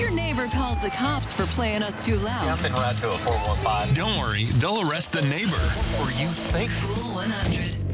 your neighbor calls the cops for playing us too loud? Jumping right to a 415. Don't worry, they'll arrest the neighbor. Or you think? Cool 100.